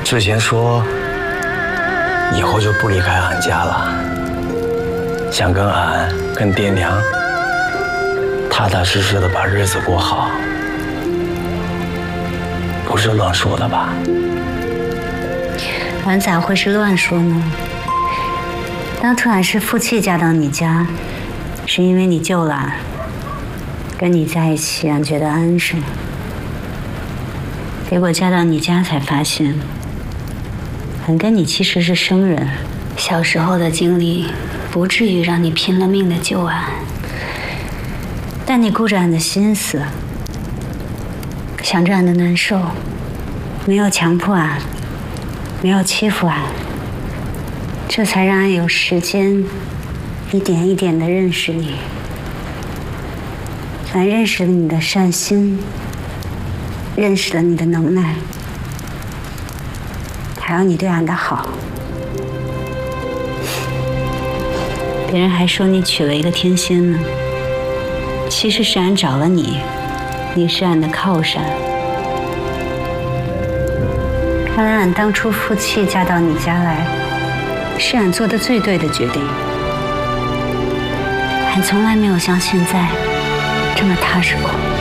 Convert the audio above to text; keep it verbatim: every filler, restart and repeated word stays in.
之前说以后就不离开俺家了，想跟俺跟爹娘踏踏实实的把日子过好，不是乱说的吧？ 俺咋会是乱说呢？当初俺是负气嫁到你家，是因为你救了俺，跟你在一起俺觉得安生。结果嫁到你家才发现，俺跟你其实是生人，小时候的经历不至于让你拼了命的救俺，但你顾着俺的心思，想着俺的难受，没有强迫俺，没有欺负俺，这才让俺有时间一点一点的认识你。俺认识了你的善心，认识了你的能耐，还有你对俺的好。别人还说你娶了一个天仙呢，其实是俺找了你，你是俺的靠山。看来俺当初负气嫁到你家来，是俺做的最对的决定。俺从来没有像现在这么踏实过。